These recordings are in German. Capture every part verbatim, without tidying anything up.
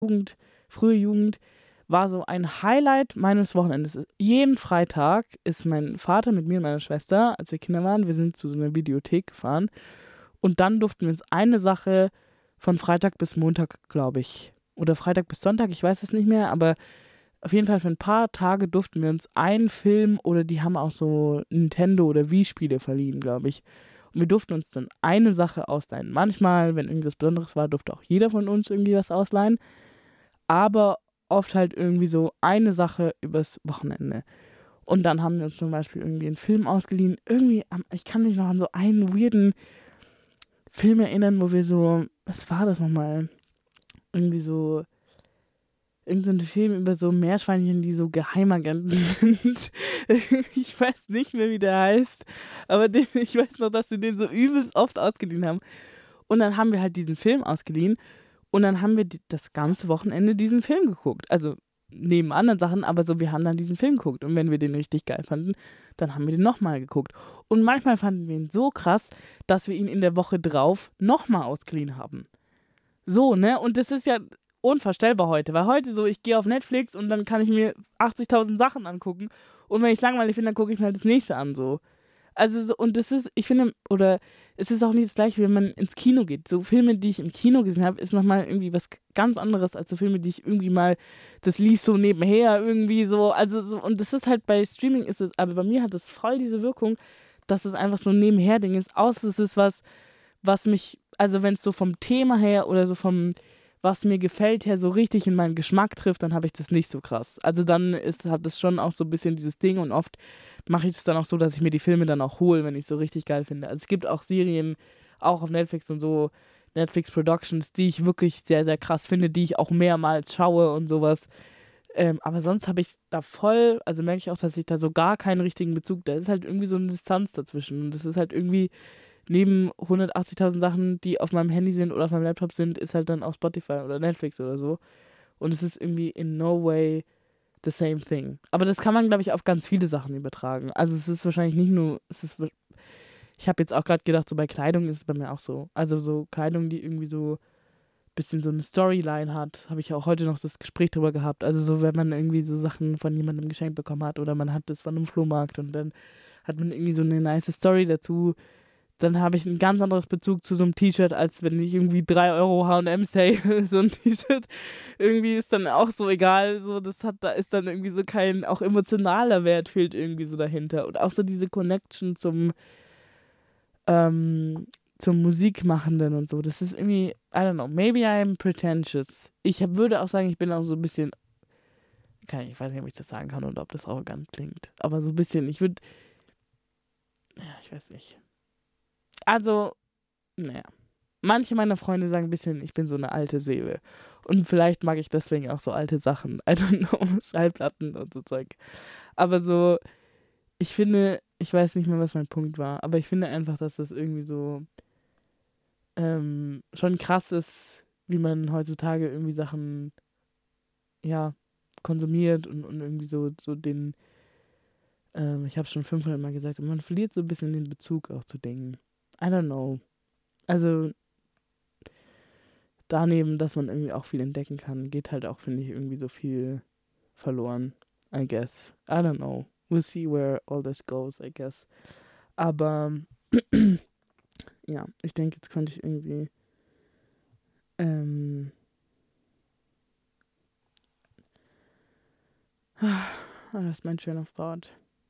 Jugend, frühe Jugend, war so ein Highlight meines Wochenendes. Jeden Freitag ist mein Vater mit mir und meiner Schwester, als wir Kinder waren, wir sind zu so einer Videothek gefahren und dann durften wir uns eine Sache von Freitag bis Montag, glaube ich, oder Freitag bis Sonntag, ich weiß es nicht mehr, aber auf jeden Fall für ein paar Tage durften wir uns einen Film oder die haben auch so Nintendo- oder Wii-Spiele verliehen, glaube ich. Und wir durften uns dann eine Sache ausleihen. Manchmal, wenn irgendwas Besonderes war, durfte auch jeder von uns irgendwie was ausleihen. Aber oft halt irgendwie so eine Sache übers Wochenende. Und dann haben wir uns zum Beispiel irgendwie einen Film ausgeliehen. Irgendwie, am- ich kann mich noch an so einen weirden Film erinnern, wo wir so, was war das nochmal? Irgendwie so, irgendein so Film über so Meerschweinchen, die so Geheimagenten sind. Ich weiß nicht mehr, wie der heißt. Aber den, ich weiß noch, dass wir den so übelst oft ausgeliehen haben. Und dann haben wir halt diesen Film ausgeliehen. Und dann haben wir die, das ganze Wochenende diesen Film geguckt. Also neben anderen Sachen, aber so, wir haben dann diesen Film geguckt. Und wenn wir den richtig geil fanden, dann haben wir den nochmal geguckt. Und manchmal fanden wir ihn so krass, dass wir ihn in der Woche drauf nochmal ausgeliehen haben. So, ne? Und das ist ja unvorstellbar heute. Weil heute so, ich gehe auf Netflix und dann kann ich mir achtzigtausend Sachen angucken. Und wenn ich es langweilig finde, dann gucke ich mir halt das nächste an, so. Also, so, und das ist, ich finde, oder es ist auch nicht das gleiche, wie wenn man ins Kino geht. So Filme, die ich im Kino gesehen habe, ist nochmal irgendwie was ganz anderes als so Filme, die ich irgendwie mal, das lief so nebenher irgendwie so. Also, so, und das ist halt bei Streaming ist es, aber bei mir hat es voll diese Wirkung, dass es einfach so ein Nebenher-Ding ist. Außer es ist was, was mich, also wenn es so vom Thema her oder so vom, was mir gefällt her, so richtig in meinen Geschmack trifft, dann habe ich das nicht so krass. Also dann ist, hat es schon auch so ein bisschen dieses Ding und oft mache ich es dann auch so, dass ich mir die Filme dann auch hole, wenn ich es so richtig geil finde. Also es gibt auch Serien, auch auf Netflix und so, Netflix Productions, die ich wirklich sehr, sehr krass finde, die ich auch mehrmals schaue und sowas. Ähm, aber sonst habe ich da voll, also merke ich auch, dass ich da so gar keinen richtigen Bezug, da ist halt irgendwie so eine Distanz dazwischen. Und das ist halt irgendwie, neben hundertachtzigtausend Sachen, die auf meinem Handy sind oder auf meinem Laptop sind, ist halt dann auch Spotify oder Netflix oder so. Und es ist irgendwie in no way the same thing. Aber das kann man, glaube ich, auf ganz viele Sachen übertragen. Also es ist wahrscheinlich nicht nur, es ist, ich habe jetzt auch gerade gedacht, so bei Kleidung ist es bei mir auch so. Also so Kleidung, die irgendwie so ein bisschen so eine Storyline hat, habe ich auch heute noch das Gespräch drüber gehabt. Also so, wenn man irgendwie so Sachen von jemandem geschenkt bekommen hat oder man hat das von einem Flohmarkt und dann hat man irgendwie so eine nice Story dazu, dann habe ich ein ganz anderes Bezug zu so einem T-Shirt, als wenn ich irgendwie drei Euro H und M sale. So ein T-Shirt irgendwie ist dann auch so egal, so das hat, da ist dann irgendwie so kein, auch emotionaler Wert fehlt irgendwie so dahinter. Und auch so diese Connection zum, ähm, zum Musikmachenden und so. Das ist irgendwie, I don't know, maybe I'm pretentious. Ich hab, würde auch sagen, ich bin auch so ein bisschen, kann, ich weiß nicht, ob ich das sagen kann oder ob das arrogant klingt, aber so ein bisschen, ich würde, ja, ich weiß nicht. Also, naja. Manche meiner Freunde sagen ein bisschen, ich bin so eine alte Seele. Und vielleicht mag ich deswegen auch so alte Sachen. I don't know, Schallplatten und so Zeug. Aber so, ich finde, ich weiß nicht mehr, was mein Punkt war, aber ich finde einfach, dass das irgendwie so ähm, schon krass ist, wie man heutzutage irgendwie Sachen, ja, konsumiert und, und irgendwie so, so den, ähm, ich habe schon fünfhundert Mal gesagt, man verliert so ein bisschen den Bezug auch zu Dingen. I don't know. Also daneben, dass man irgendwie auch viel entdecken kann, geht halt auch, finde ich, irgendwie so viel verloren, I guess. I don't know. We'll see where all this goes, I guess. Aber ja, ich denke, jetzt könnte ich irgendwie ähm, das ist mein train of thought.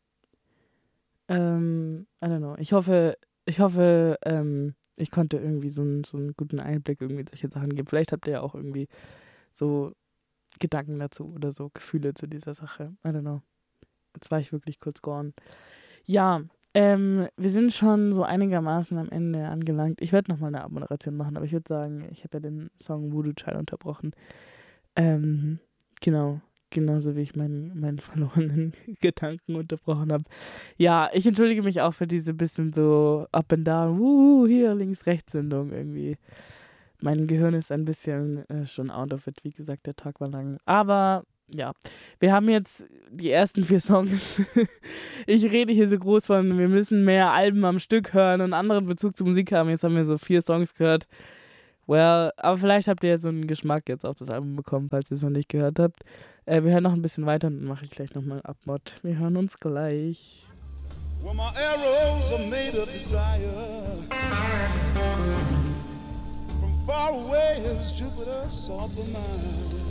Ähm, I don't know. Ich hoffe, ich hoffe, ähm, ich konnte irgendwie so, einen- so einen guten Einblick irgendwie in solche Sachen geben. Vielleicht habt ihr ja auch irgendwie so Gedanken dazu oder so Gefühle zu dieser Sache. I don't know. Jetzt war ich wirklich kurz gone. Ja, ähm, wir sind schon so einigermaßen am Ende angelangt. Ich werde nochmal eine Abmoderation machen, aber ich würde sagen, ich habe ja den Song Voodoo Child unterbrochen. Ähm, genau. Genauso wie ich meinen, meinen verlorenen Gedanken unterbrochen habe. Ja, ich entschuldige mich auch für diese bisschen so up and down, wuhu, hier links, rechts Sendung irgendwie. Mein Gehirn ist ein bisschen äh, schon out of it, wie gesagt, der Tag war lang. Aber ja, wir haben jetzt die ersten vier Songs. Ich rede hier so groß von, wir müssen mehr Alben am Stück hören und einen anderen Bezug zur Musik haben. Jetzt haben wir so vier Songs gehört. Well, aber vielleicht habt ihr ja so einen Geschmack jetzt auf das Album bekommen, falls ihr es noch nicht gehört habt. Äh, wir hören noch ein bisschen weiter und dann mache ich gleich nochmal Abmod. Wir hören uns gleich. Well, my arrows are made of desire. From far away is Jupiter soft of mine.